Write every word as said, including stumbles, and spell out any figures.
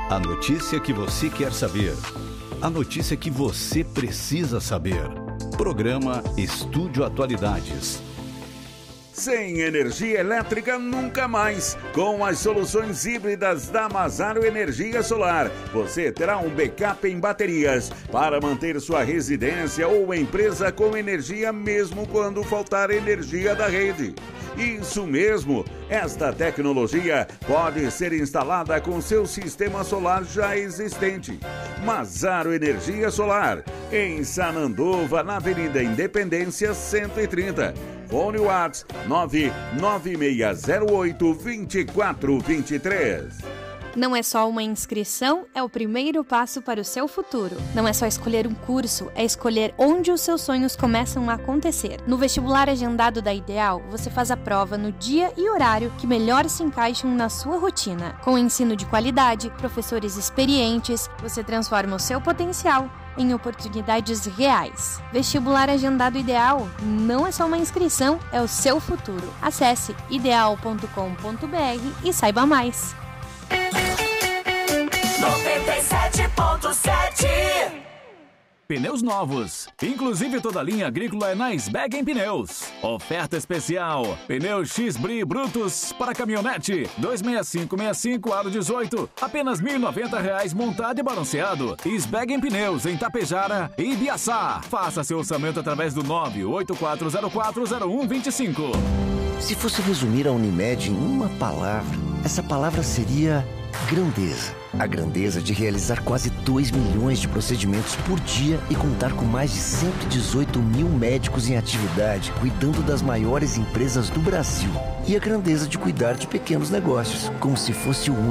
A notícia que você quer saber. A notícia que você precisa saber. Programa Estúdio Atualidades. Sem energia elétrica nunca mais. Com as soluções híbridas da Mazaro Energia Solar, você terá um backup em baterias para manter sua residência ou empresa com energia mesmo quando faltar energia da rede. Isso mesmo, esta tecnologia pode ser instalada com seu sistema solar já existente. Mazaro Energia Solar, em Sananduva, na Avenida Independência cento e trinta. Fone WhatsApp nove nove seis zero oito, dois quatro dois três. Não é só uma inscrição, é o primeiro passo para o seu futuro. Não é só escolher um curso, é escolher onde os seus sonhos começam a acontecer. No vestibular agendado da Ideal, você faz a prova no dia e horário que melhor se encaixam na sua rotina. Com ensino de qualidade, professores experientes, você transforma o seu potencial em oportunidades reais. Vestibular agendado Ideal não é só uma inscrição, é o seu futuro. Acesse ideal ponto com ponto br e saiba mais. noventa e sete ponto sete. Pneus novos, inclusive toda a linha agrícola é na Sbeggen Pneus. Oferta especial, pneus X-Bri Brutus para caminhonete, dois seis cinco seis cinco aro dezoito, apenas mil e noventa reais montado e balanceado. Sbeggen Pneus em Tapejara e Ibiaçá. Faça seu orçamento através do nove oito quatro zero quatro zero um dois cinco. Se fosse resumir a Unimed em uma palavra, essa palavra seria grandeza. A grandeza de realizar quase dois milhões de procedimentos por dia e contar com mais de cento e dezoito mil médicos em atividade, cuidando das maiores empresas do Brasil. E a grandeza de cuidar de pequenos negócios, como se fosse o único.